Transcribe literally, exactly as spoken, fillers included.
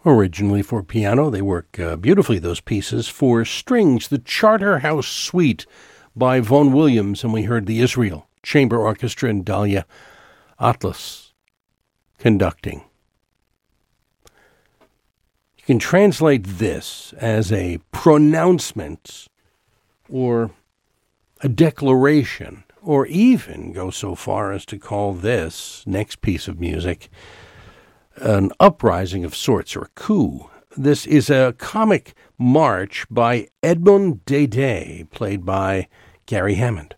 Originally for piano, they work uh, beautifully, those pieces. For strings, the Charterhouse Suite by Vaughan Williams, and we heard the Israel Chamber Orchestra and Dalia Atlas conducting. You can translate this as a pronouncement or a declaration, or even go so far as to call this next piece of music an uprising of sorts, or a coup. This is a comic march by Edmond Dédé, played by Gary Hammond.